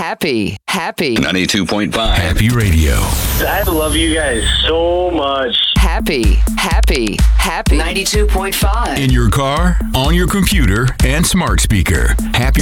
Happy 92.5 Happy Radio. I love you guys so much. Happy 92.5 In your car, on your computer, and smart speaker. Happy